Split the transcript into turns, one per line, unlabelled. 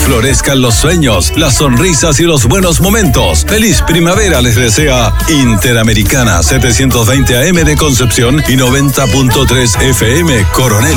florezcan los sueños, las sonrisas y los buenos momentos. Feliz primavera les desea Interamericana 720 AM de Concepción y 90.3 FM Coronel.